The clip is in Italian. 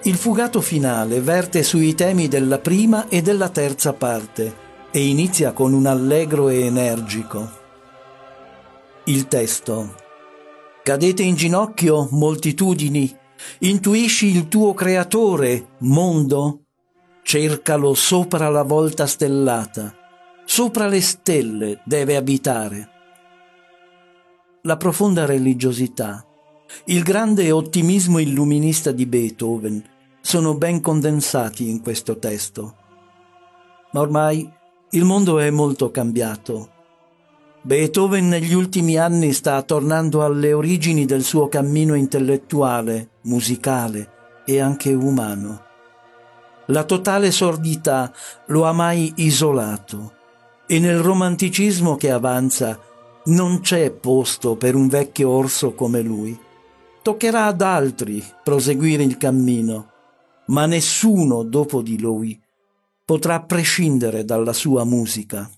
Il fugato finale verte sui temi della prima e della terza parte e inizia con un allegro e energico. Il testo. Cadete in ginocchio, moltitudini, intuisci il tuo creatore, mondo? Cercalo sopra la volta stellata, sopra le stelle deve abitare. La profonda religiosità, il grande ottimismo illuminista di Beethoven sono ben condensati in questo testo. Ma ormai il mondo è molto cambiato. Beethoven negli ultimi anni sta tornando alle origini del suo cammino intellettuale, musicale e anche umano. La totale sordità lo ha mai isolato e nel romanticismo che avanza non c'è posto per un vecchio orso come lui. Toccherà ad altri proseguire il cammino, ma nessuno dopo di lui potrà prescindere dalla sua musica.